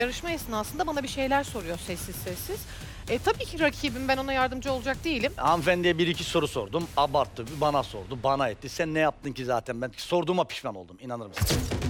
Yarışma esnasında bana bir şeyler soruyor sessiz sessiz. Tabii ki rakibim, ben ona yardımcı olacak değilim. Hanımefendiye bir iki soru sordum. Abarttı, bana sordu, bana etti. Sen ne yaptın ki zaten? Ben sorduğuma pişman oldum, inanır mısın?